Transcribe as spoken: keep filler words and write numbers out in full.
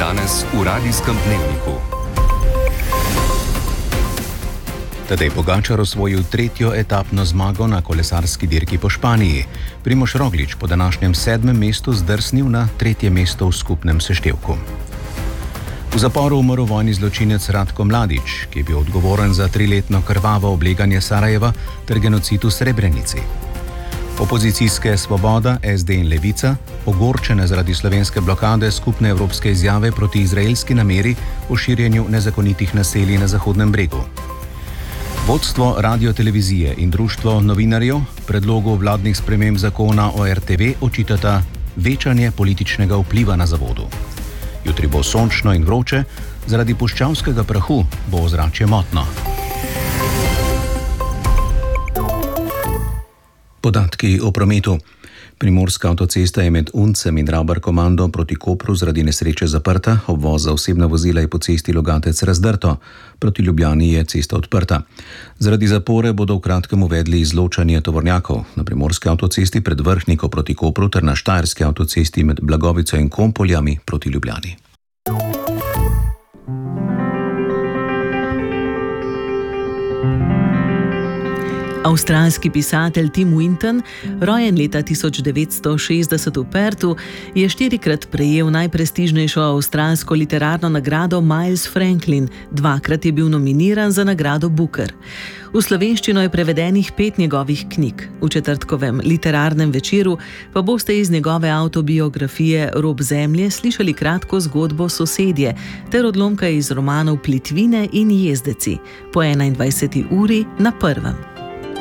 Danes v radijskem dnevniku. Tadej Pogačar osvojil tretjo etapno zmago na kolesarski dirki po Španiji. Primož Roglič po današnjem sedmem mestu zdrsnil na tretje mesto v skupnem seštevku. V zaporu umrl vojni zločinec Ratko Mladić, ki je bil odgovoren za triletno krvavo obleganje Sarajeva ter genocid v Srebrenici. Opozicijske Svoboda, es de in Levica, ogorčene zaradi slovenske blokade skupne evropske izjave proti izraelski nameri o širjenju nezakonitih naselij na Zahodnem bregu. Vodstvo radiotelevizije in društvo novinarjev predlogu vladnih sprememb zakona o er te ve očitata večanje političnega vpliva na zavodu. Jutri bo sončno in vroče, zaradi puščavskega prahu bo ozračje motno. Podatki o prometu. Primorska avtocesta je med Uncem in Rabar-Komando proti Kopru zaradi nesreče zaprta, obvoz za osebna vozila je po cesti Logatec razdrto, proti Ljubljani je cesta odprta. Zaradi zapore bodo v kratkem uvedli izločanje tovornjakov na Primorski avtocesti pred Vrhniko proti Kopru ter na Štajerski avtocesti med Blagovico in Kompoljami proti Ljubljani. Avstralski pisatelj Tim Winton, rojen leta tisoč devetsto šestdeset v Perthu, je štirikrat prejel najprestižnejšo avstralsko literarno nagrado Miles Franklin, dvakrat je bil nominiran za nagrado Booker. V slovenščino je prevedenih pet njegovih knjig. V četrtkovem literarnem večeru pa boste iz njegove avtobiografije Rob zemlje slišali kratko zgodbo Sosedje ter odlomka iz romanov Plitvine in Jezdeci po enaindvajseti uri na Prvem.